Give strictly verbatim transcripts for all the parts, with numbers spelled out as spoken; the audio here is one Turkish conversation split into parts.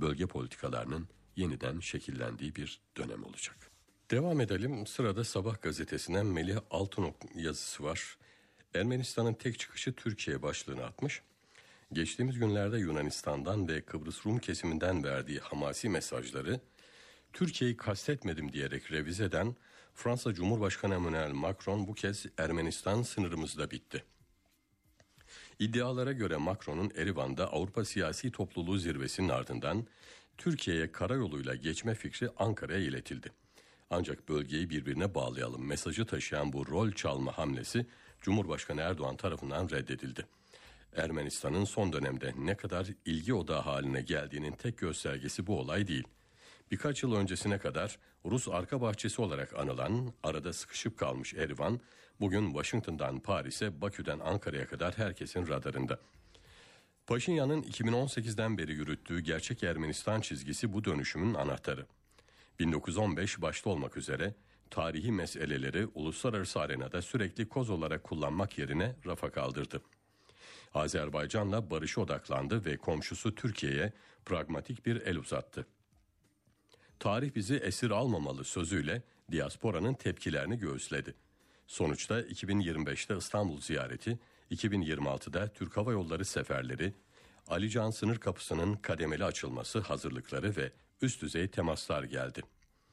bölge politikalarının yeniden şekillendiği bir dönem olacak. Devam edelim. Sırada Sabah gazetesinden Melih Altınok yazısı var. Ermenistan'ın tek çıkışı Türkiye başlığını atmış. Geçtiğimiz günlerde Yunanistan'dan ve Kıbrıs Rum kesiminden verdiği hamasi mesajları Türkiye'yi kastetmedim diyerek revize eden Fransa Cumhurbaşkanı Emmanuel Macron bu kez Ermenistan sınırımızda bitti. İddialara göre Macron'un Erivan'da Avrupa Siyasi Topluluğu zirvesinin ardından Türkiye'ye karayoluyla geçme fikri Ankara'ya iletildi. Ancak bölgeyi birbirine bağlayalım mesajı taşıyan bu rol çalma hamlesi Cumhurbaşkanı Erdoğan tarafından reddedildi. Ermenistan'ın son dönemde ne kadar ilgi odağı haline geldiğinin tek göstergesi bu olay değil. Birkaç yıl öncesine kadar Rus arka bahçesi olarak anılan, arada sıkışıp kalmış Erivan, bugün Washington'dan Paris'e, Bakü'den Ankara'ya kadar herkesin radarında. Paşinyan'ın iki bin on sekizden beri yürüttüğü gerçek Ermenistan çizgisi bu dönüşümün anahtarı. bin dokuz yüz on beş başta olmak üzere tarihi meseleleri uluslararası arenada sürekli koz olarak kullanmak yerine rafa kaldırdı. Azerbaycan'la barışa odaklandı ve komşusu Türkiye'ye pragmatik bir el uzattı. Tarih bizi esir almamalı sözüyle diasporanın tepkilerini göğüsledi. Sonuçta iki bin yirmi beşte İstanbul ziyareti, iki bin yirmi altıda Türk Hava Yolları seferleri, Ali Can sınır kapısının kademeli açılması hazırlıkları ve üst düzey temaslar geldi.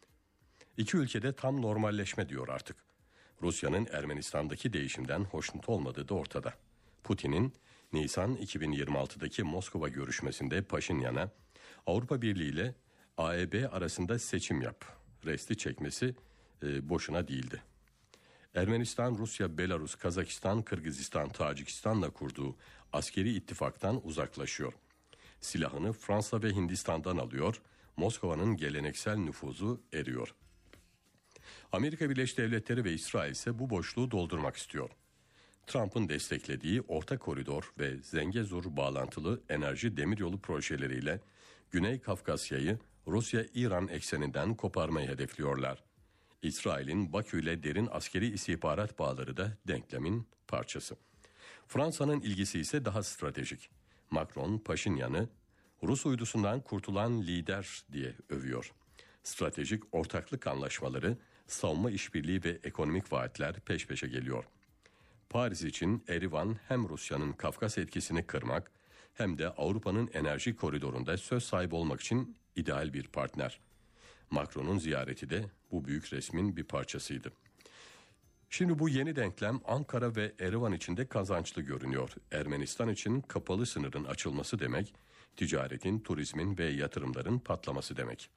İki ülkede tam normalleşme diyor artık. Rusya'nın Ermenistan'daki değişimden hoşnut olmadığı da ortada. Putin'in Nisan iki bin yirmi altıdaki Moskova görüşmesinde Paşinyan'a Avrupa Birliği ile A E B arasında seçim yap resti çekmesi e, boşuna değildi. Ermenistan, Rusya, Belarus, Kazakistan, Kırgızistan, Tacikistan'la kurduğu askeri ittifaktan uzaklaşıyor. Silahını Fransa ve Hindistan'dan alıyor, Moskova'nın geleneksel nüfuzu eriyor. Amerika Birleşik Devletleri ve İsrail ise bu boşluğu doldurmak istiyor. Trump'ın desteklediği Orta Koridor ve Zengezur bağlantılı enerji demiryolu projeleriyle Güney Kafkasya'yı Rusya-İran ekseninden koparmayı hedefliyorlar. İsrail'in Bakü ile derin askeri istihbarat bağları da denklemin parçası. Fransa'nın ilgisi ise daha stratejik. Macron, Paşinyan'ı Rus uydusundan kurtulan lider diye övüyor. Stratejik ortaklık anlaşmaları, savunma işbirliği ve ekonomik vaatler peş peşe geliyor. Paris için Erivan hem Rusya'nın Kafkas etkisini kırmak hem de Avrupa'nın enerji koridorunda söz sahibi olmak için ideal bir partner. Macron'un ziyareti de bu büyük resmin bir parçasıydı. Şimdi bu yeni denklem Ankara ve Erivan için de kazançlı görünüyor. Ermenistan için kapalı sınırın açılması demek, ticaretin, turizmin ve yatırımların patlaması demek.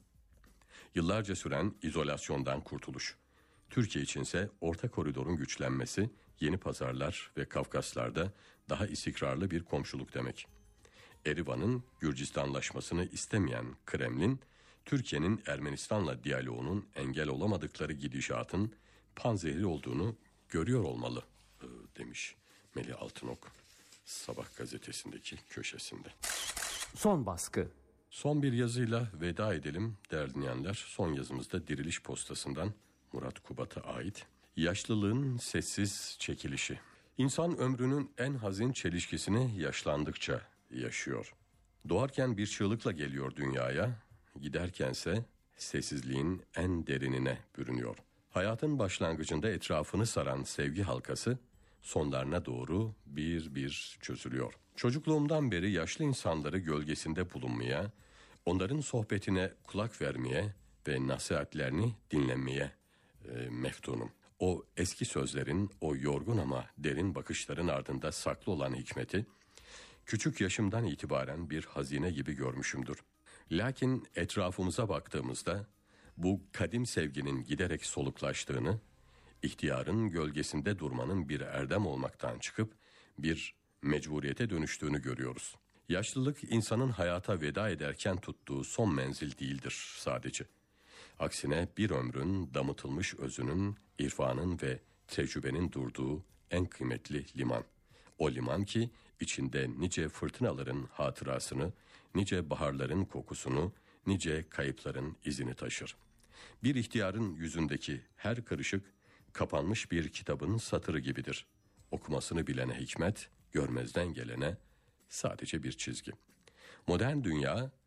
Yıllarca süren izolasyondan kurtuluş. Türkiye içinse Orta Koridor'un güçlenmesi, yeni pazarlar ve Kafkaslar'da daha istikrarlı bir komşuluk demek. Erivan'ın Gürcistanlaşmasını istemeyen Kremlin, Türkiye'nin Ermenistan'la diyaloğunun engel olamadıkları gidişatın panzehri olduğunu görüyor olmalı demiş Melih Altınok Sabah gazetesindeki köşesinde. Son baskı. Son bir yazıyla veda edelim değerli dinleyenler. Son yazımızda Diriliş Postası'ndan Murat Kubat'a ait. Yaşlılığın sessiz çekilişi. İnsan ömrünün en hazin çelişkisini yaşlandıkça yaşıyor. Doğarken bir çığlıkla geliyor dünyaya, giderkense sessizliğin en derinine bürünüyor. Hayatın başlangıcında etrafını saran sevgi halkası sonlarına doğru bir bir çözülüyor. Çocukluğumdan beri yaşlı insanları gölgesinde bulunmaya, onların sohbetine kulak vermeye ve nasihatlerini dinlemeye e, meftunum. O eski sözlerin, o yorgun ama derin bakışların ardında saklı olan hikmeti, küçük yaşımdan itibaren bir hazine gibi görmüşümdür. Lakin etrafımıza baktığımızda bu kadim sevginin giderek soluklaştığını, ihtiyarın gölgesinde durmanın bir erdem olmaktan çıkıp bir mecburiyete dönüştüğünü görüyoruz. Yaşlılık insanın hayata veda ederken tuttuğu son menzil değildir sadece. Aksine bir ömrün damıtılmış özünün, irfanın ve tecrübenin durduğu en kıymetli liman. O liman ki içinde nice fırtınaların hatırasını, nice baharların kokusunu, nice kayıpların izini taşır. Bir ihtiyarın yüzündeki her kırışık kapanmış bir kitabın satırı gibidir. Okumasını bilene hikmet, görmezden gelene sadece bir çizgi. Modern dünya